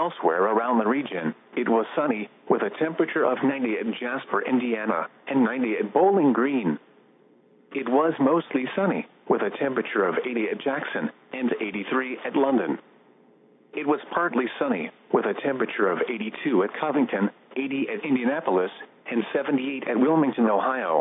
Elsewhere around the region, it was sunny, with a temperature of 90 at Jasper, Indiana, and 90 at Bowling Green. It was mostly sunny, with a temperature of 80 at Jackson, and 83 at London. It was partly sunny, with a temperature of 82 at Covington, 80 at Indianapolis, and 78 at Wilmington, Ohio.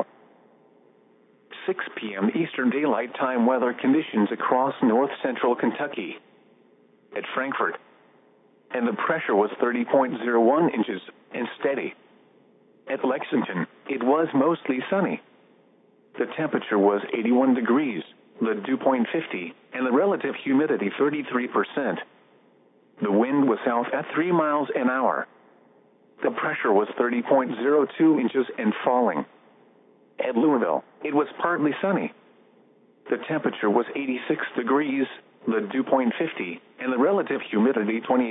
6 p.m. Eastern Daylight Time weather conditions across north-central Kentucky. At Frankfort, and the pressure was 30.01 inches, and steady. At Lexington, it was mostly sunny. The temperature was 81 degrees, the dew point 50, and the relative humidity 33%. The wind was south at 3 miles an hour. The pressure was 30.02 inches and falling. At Louisville, it was partly sunny. The temperature was 86 degrees, the dew point 50, and the relative humidity 28%.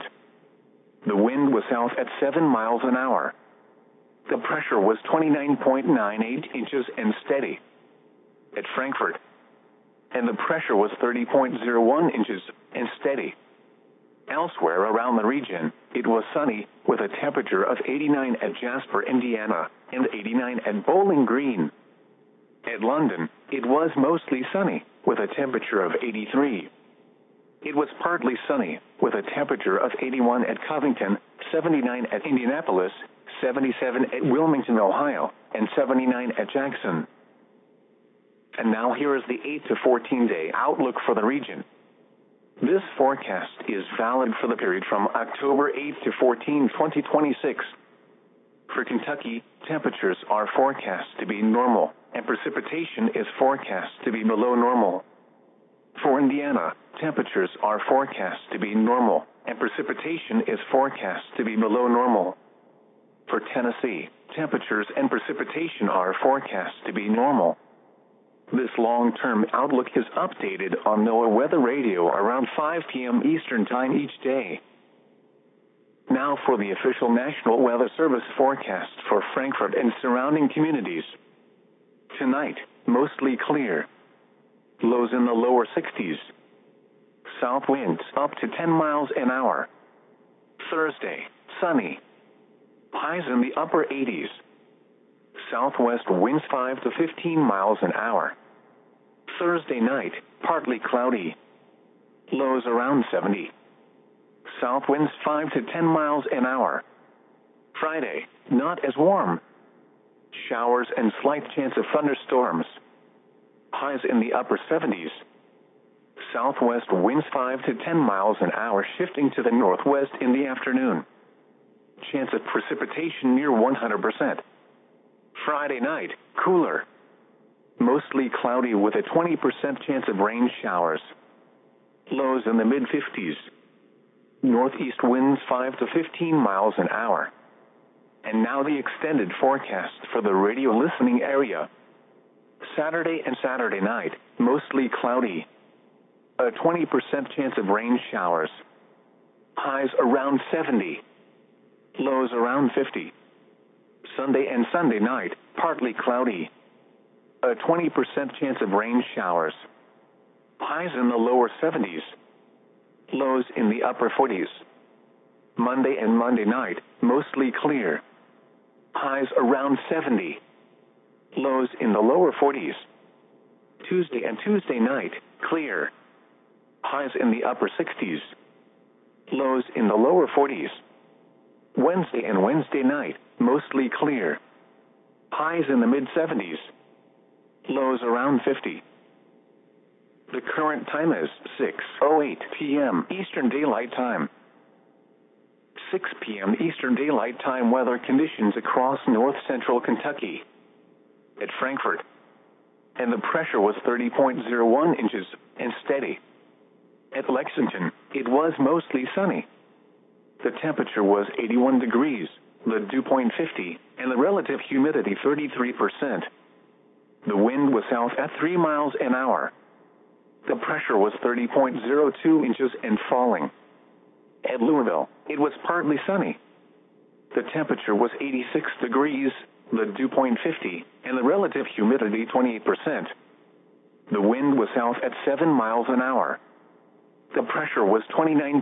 The wind was south at 7 miles an hour. The pressure was 29.98 inches and steady. At Frankfort, and the pressure was 30.01 inches and steady. Elsewhere around the region, it was sunny, with a temperature of 89 at Jasper, Indiana, and 89 at Bowling Green. At London, it was mostly sunny, with a temperature of 83. It was partly sunny, with a temperature of 81 at Covington, 79 at Indianapolis, 77 at Wilmington, Ohio, and 79 at Jackson. And now here is the 8 to 14-day outlook for the region. This forecast is valid for the period from October 8 to 14, 2026. For Kentucky, temperatures are forecast to be normal, and precipitation is forecast to be below normal. For Indiana, temperatures are forecast to be normal, and precipitation is forecast to be below normal. For Tennessee, temperatures and precipitation are forecast to be normal. This long-term outlook is updated on NOAA Weather Radio around 5 p.m. Eastern Time each day. Now for the official National Weather Service forecast for Frankfort and surrounding communities. Tonight, mostly clear. Lows in the lower 60s. South winds up to 10 miles an hour. Thursday, sunny. Highs in the upper 80s. Southwest winds 5 to 15 miles an hour. Thursday night, partly cloudy. Lows around 70. South winds 5 to 10 miles an hour. Friday, not as warm. Showers and slight chance of thunderstorms. Highs in the upper 70s. Southwest winds 5 to 10 miles an hour, shifting to the northwest in the afternoon. Chance of precipitation near 100%. Friday night, cooler. Mostly cloudy with a 20% chance of rain showers. Lows in the mid-50s. Northeast winds 5 to 15 miles an hour. And now the extended forecast for the radio listening area. Saturday and Saturday night, mostly cloudy. A 20% chance of rain showers. Highs around 70. Lows around 50. Sunday and Sunday night, partly cloudy. A 20% chance of rain showers. Highs in the lower 70s. Lows in the upper 40s. Monday and Monday night, mostly clear. Highs around 70. Lows in the lower 40s. Tuesday and Tuesday night, clear. Highs in the upper 60s. Lows in the lower 40s. Wednesday and Wednesday night, mostly clear. Highs in the mid-70s. Lows around 50. The current time is 6:08 p.m. Eastern Daylight Time. 6 p.m. Eastern Daylight Time weather conditions across north-central Kentucky. At Frankfort, and the pressure was 30.01 inches and steady. At Lexington, it was mostly sunny. The temperature was 81 degrees, the dew point 50, and the relative humidity 33%. The wind was south at 3 miles an hour. The pressure was 30.02 inches and falling. At Louisville, it was partly sunny. The temperature was 86 degrees, the dew point 50, and the relative humidity 28%. The wind was south at 7 miles an hour. The pressure was 29